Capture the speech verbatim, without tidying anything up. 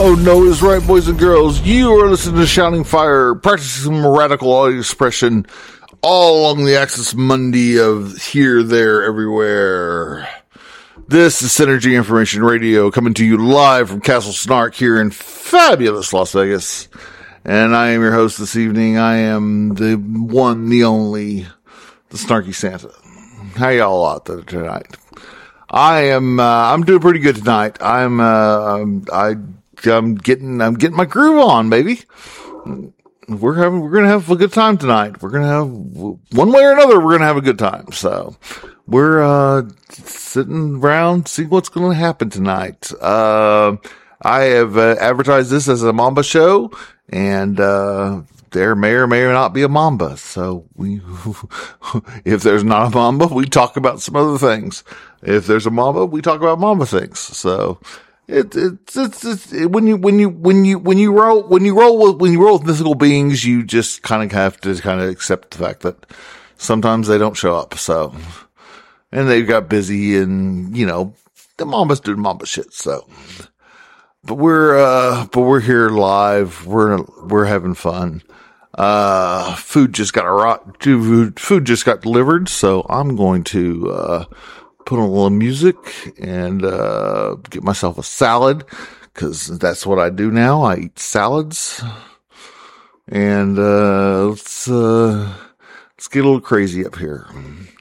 Oh, no is right, boys and girls. You are listening to Shouting Fire, practicing some radical audio expression all along the Axis Mundi of here, there, everywhere. This is Synergy Information Radio, coming to you live from Castle Snark here in fabulous Las Vegas. And I am your host this evening. I am the one, the only, the Snarky Santa. How y'all out there tonight? I am, uh, I'm doing pretty good tonight. I'm, uh, I, I'm getting, I'm getting my groove on, baby. We're having, we're going to have a good time tonight. We're going to have, one way or another, we're going to have a good time. So we're, uh, sitting around, see what's going to happen tonight. Uh, I have uh, advertised this as a Mamba show, and, uh, there may or may not be a Mamba. So we, if there's not a Mamba, we talk about some other things. If there's a Mamba, we talk about Mamba things. So it, it, it's, it's, it, when you, when you, when you, when you roll, when you roll with, when you roll with mythical beings, you just kind of have to kind of accept the fact that sometimes they don't show up. So, and they got busy and, you know, the Mamba's doing Mamba shit. So, but we're, uh, but we're here live. We're, we're having fun. Uh, food just got a rot, food, food just got delivered. So I'm going to, uh, put on a little music and, uh, get myself a salad, cause that's what I do now. I eat salads. And, uh, let's, uh, let's get a little crazy up here.